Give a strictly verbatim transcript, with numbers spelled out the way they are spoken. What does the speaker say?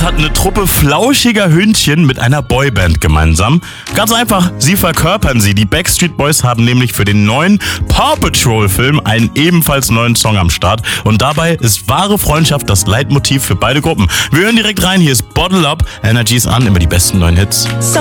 Was hat eine Truppe flauschiger Hündchen mit einer Boyband gemeinsam? Ganz einfach, sie verkörpern sie. Die Backstreet Boys haben nämlich für den neuen Paw Patrol Film einen ebenfalls neuen Song am Start. Und dabei ist wahre Freundschaft das Leitmotiv für beide Gruppen. Wir hören direkt rein, hier ist Bottle Up, Energy ist an, immer die besten neuen Hits.